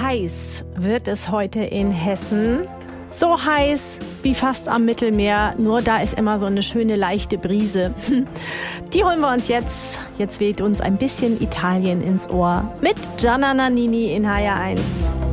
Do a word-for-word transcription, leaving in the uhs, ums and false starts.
heiß wird es heute in Hessen. So heiß wie fast am Mittelmeer, nur da ist immer so eine schöne leichte Brise. Die holen wir uns jetzt. Jetzt weht uns ein bisschen Italien ins Ohr mit Gianna Nannini in H R eins.